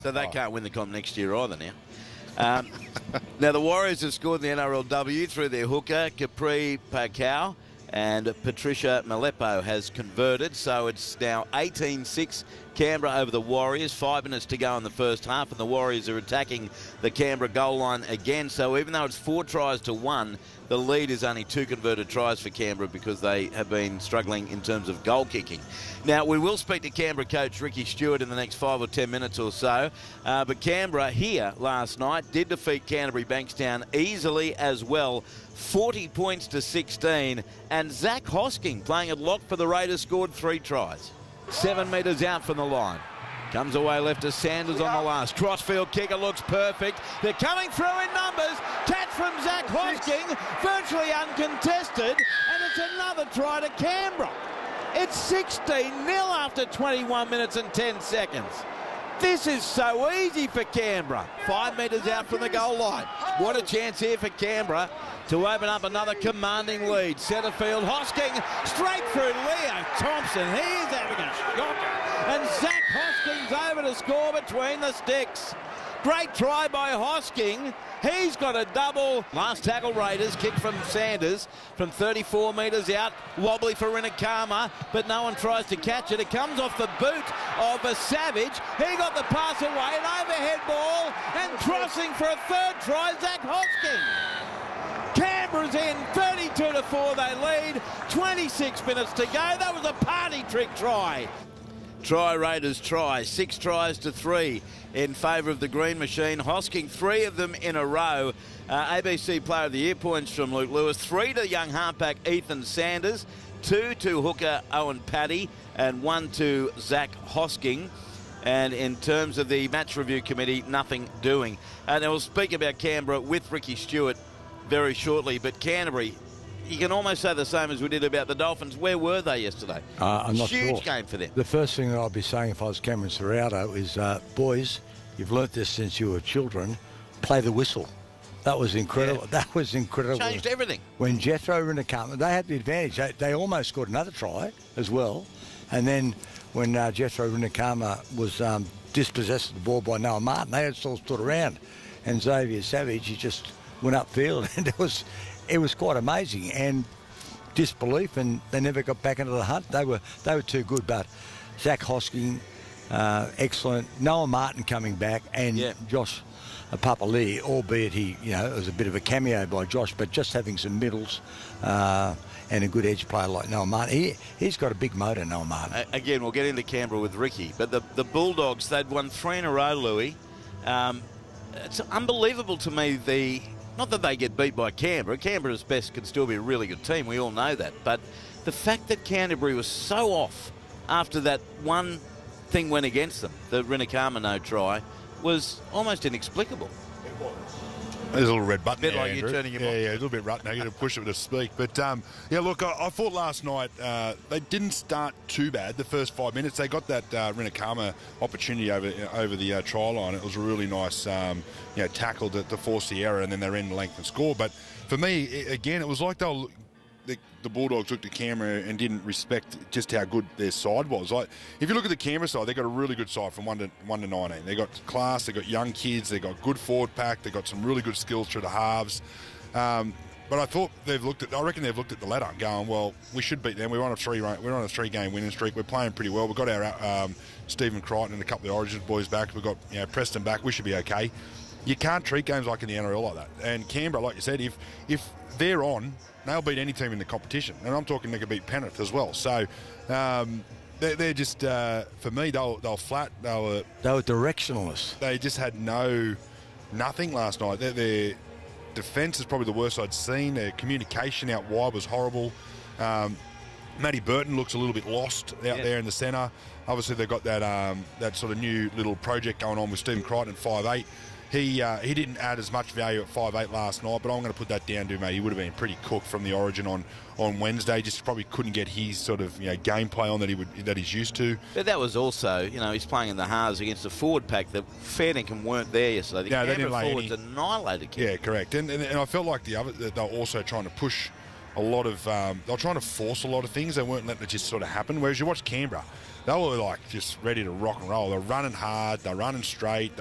So they can't win the comp next year either now. Now, the Warriors have scored the NRLW through their hooker, Capri Pacau, and Patricia Malepo has converted. So it's now 18-6 Canberra over the Warriors. 5 minutes to go in the first half, and the Warriors are attacking the Canberra goal line again. So even though it's 4 tries to 1, the lead is only 2 converted tries for Canberra because they have been struggling in terms of goal kicking. Now, we will speak to Canberra coach Ricky Stewart in the next 5 or 10 minutes or so. But Canberra here last night did defeat Canterbury Bankstown easily as well. 40 points to 16. And Zach Hosking, playing at lock for the Raiders, scored 3 tries. 7 metres out from the line. Comes away left to Sanders on the last. Crossfield kicker looks perfect. They're coming through in numbers. Catch from Zach Hosking, virtually uncontested. And it's another try to Canberra. It's 16-0 after 21 minutes and 10 seconds. This is so easy for Canberra. 5 metres out from the goal line. What a chance here for Canberra to open up another commanding lead. Centrefield, Hosking, straight through Leo Thompson. He is having a shocker. And Zach Hosking's over to score between the sticks. Great try by Hosking. He's got a double. Last tackle Raiders, kick from Sanders from 34 metres out. Wobbly for Rinakama, but no one tries to catch it. It comes off the boot of a Savage. He got the pass away, an overhead ball, and crossing for a 3rd try, Zach Hosking. Canberra's in, 32-4 they lead, 26 minutes to go. That was a party trick try. Try Raiders try, 6 tries to 3 in favour of the Green Machine. Hosking 3 of them in a row. ABC Player of the Year points from Luke Lewis, 3 to young halfback Ethan Sanders, 2 to hooker Owen Paddy, and 1 to Zach Hosking. And in terms of the match review committee, nothing doing. And we'll speak about Canberra with Ricky Stewart very shortly, but Canterbury, you can almost say the same as we did about the Dolphins. Where were they yesterday? I'm not sure. Huge game for them. The first thing that I'd be saying if I was Cameron Serrato is, boys, you've learnt this since you were children, play the whistle. That was incredible. Yeah. That was incredible. Changed everything. When Jethro Rinakama, they had the advantage. They almost scored another try as well. And then when Jethro Rinakama was dispossessed of the ball by Noah Martin, they had still stood around. And Xavier Savage, he just went upfield, and it was quite amazing, and disbelief, and they never got back into the hunt. They were too good. But Zach Hosking, excellent. Noah Martin coming back, and Josh Papali'i, albeit it was a bit of a cameo by Josh, but just having some middles and a good edge player like Noah Martin. He's got a big motor, Noah Martin. Again, we'll get into Canberra with Ricky, but the Bulldogs, they'd won 3 in a row, Louis. It's unbelievable to me, not that they get beat by Canberra. Canberra's best can still be a really good team. We all know that. But the fact that Canterbury was so off after that one thing went against them, the Rinakama no try, was almost inexplicable. There's a little red button there, like Andrew. You're turning him off. Yeah, a little bit rotten. Now you got to push it to speak. But, look, I thought last night they didn't start too bad the first 5 minutes. They got that Rinakama opportunity over the try line. It was a really nice tackle to force the error, and then they ran the length and score. But for me, again, it was like the Bulldogs looked at Canberra and didn't respect just how good their side was. Like, if you look at the Canberra side, they've got a really good side from 1 to 19. They've got class, they've got young kids, they've got good forward pack, they've got some really good skills through the halves. But I thought I reckon they've looked at the ladder going, well, we should beat them. We're on a 3-game winning streak. We're playing pretty well. We've got our Stephen Crichton and a couple of the Origins boys back. We've got Preston back. We should be okay. You can't treat games like in the NRL like that. And Canberra, like you said, if they're on, they'll beat any team in the competition. And I'm talking they could beat Penrith as well. So they're just, for me, they were flat. They were directionless. They just had nothing last night. Their defence is probably the worst I'd seen. Their communication out wide was horrible. Matty Burton looks a little bit lost out there in the centre. Obviously, they've got that sort of new little project going on with Stephen Crichton at 5'8". He didn't add as much value at 5'8" last night, but I'm going to put that down to him, mate. He would have been pretty cooked from the Origin on Wednesday. Just probably couldn't get his sort of gameplay on that he's used to. But that was also, he's playing in the halves against a forward pack that Fairnickham weren't there yesterday. The Canberra forwards annihilated Canberra. Yeah, correct. And I felt like they were also trying to push a lot of, they were trying to force a lot of things. They weren't letting it just sort of happen. Whereas you watch Canberra, they were like just ready to rock and roll. They're running hard, they're running straight,